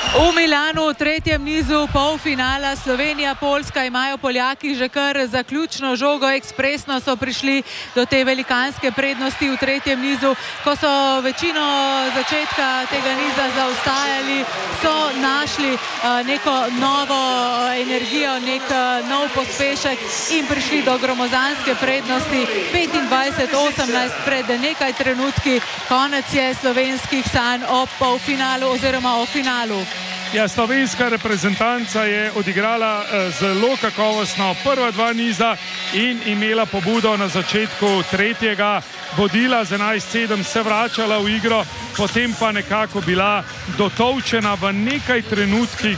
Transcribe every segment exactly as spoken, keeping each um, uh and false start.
V Milanu v tretjem nizu polfinala Slovenija-Poljska imajo Poljaki že kar zaključno žogo. Ekspresno so prišli do te velikanske prednosti v tretjem nizu. Ko so večino začetka tega niza zaostajali, so našli neko novo energijo, nek nov pospešek in prišli do gromozanske prednosti petindvajset osemnajst pred nekaj trenutki. Konec je slovenskih sanj o polfinalu oziroma o finalu. Ja, slovenska reprezentanca je odigrala zelo kakovostno prva dva niza in imela pobudo na začetku tretjega, vodila z enajst sedem, se vračala v igro, potem pa nekako bila dotolčena v nekaj trenutkih,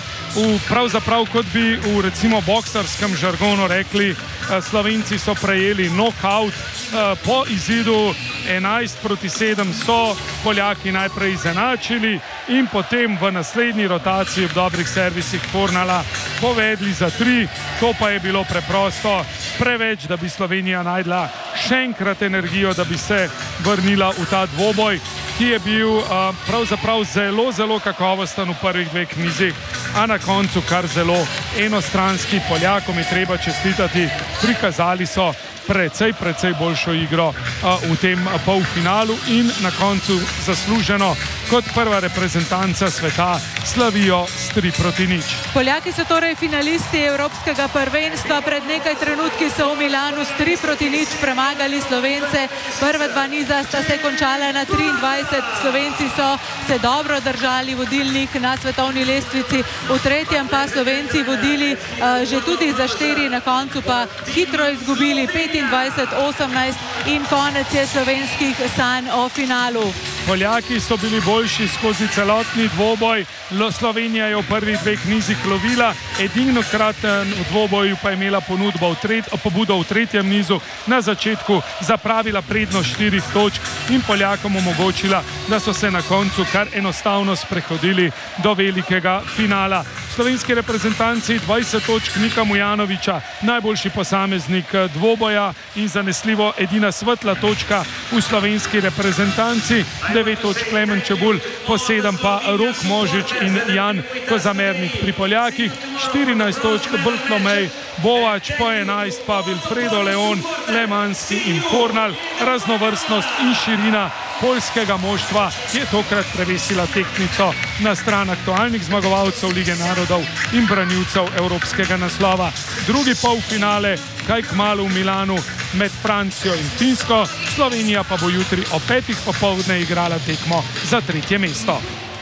v, pravzaprav kot bi v recimo boksarskem žargonu rekli, Slovenci so prejeli knockout. Po izidu enajst proti sedem so Poljaki najprej izenačili in potem v naslednji rotaciji ob dobrih servisih Fornala povedli za tri. To pa je bilo preprosto preveč, da bi Slovenija najdla še enkrat energijo, da bi se vrnila v ta dvoboj, ki je bil uh, pravzaprav zelo, zelo kakovosten v prvih dveh nizih, a na koncu kar zelo enostranski. Poljakom je treba čestitati, prikazali so precej, precej boljšo igro uh, v tem polfinalu in na koncu zasluženo kot prva reprezentanca sveta slavijo s tri proti nič. Poljaki so torej finalisti Evropskega prvenstva. Pred nekaj trenutki so v Milanu s tri proti nič premagali Slovence. Prva dva niza sta se končala na triindvajset. Slovenci so se dobro držali vodilnih na svetovni lestvici. V tretjem pa Slovenci vodili uh, že tudi za štiri, na koncu pa hitro izgubili petindvajset osemnajst in konec je slovenskih sanj o finalu. Poljaki so bili boljši skozi celotni dvoboj. Slovenija je v prvih dveh nizih lovila, edinokrat v dvoboju pa je imela ponudbo v tret, pobudo v tretjem nizu, na začetku zapravila prednost štirih točk in Poljakom omogočila, da so se na koncu kar enostavno sprehodili do velikega finala. Slovenski reprezentanci dvajset točk Nika Mujanoviča, najboljši posameznik dvoboja in zanesljivo edina svetla točka v slovenski reprezentanci, devet točk Klemen Čebulj, po sedem pa Rok Možič in Jan Kozamernik. Pri Poljakih štirinajst točk Bartolomej Bovač, po enajst pa Wilfredo Leon, Lemanski in Fornal. Raznovrstnost in širina poljskega moštva je tokrat prevesila tehtnico na stran aktualnih zmagovalcev Lige narodov in branilcev evropskega naslova. Drugi polfinale kaj kmalu v Milanu med Francijo in Finsko. Slovenija pa bo jutri ob petih popoldne igrala tekmo za tretje mesto.